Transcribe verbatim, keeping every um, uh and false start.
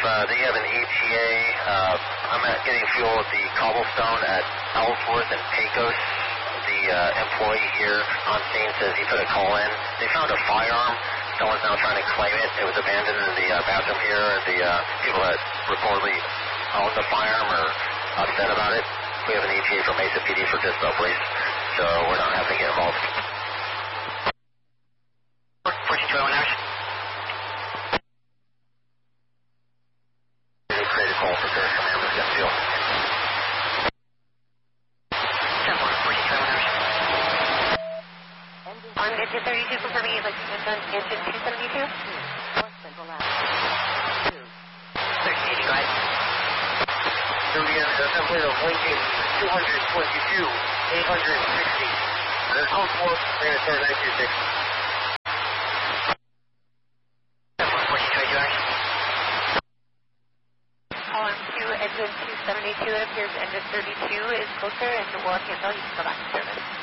uh, they have an A T A. Uh, I'm at getting fuel at the Cobblestone at Ellsworth and Pecos. The uh, employee here on scene says he put a call in. They found a firearm. Someone's now trying to claim it. It was abandoned in the uh, bathroom here. The uh, people that reportedly own the firearm are upset about it. We have an E T A from Mesa P D for just no police, so we're not having to get involved. fourteen twenty-one hours. They create a call for Paris Command with gun fuel. ten four, fourteen twenty-one hours. On engine thirty-two, confirming you'd like to switch on engine two seventy-two? Central left. thirteen eighty, go ahead. Indiana, assembly of Lincoln two twenty-two, eight sixty. There's code four, Manitoba nine two six. fourteen twenty-two hours. On to engine two seventy-two, it appears engine thirty-two is closer and we'll cancel. You can go back to service.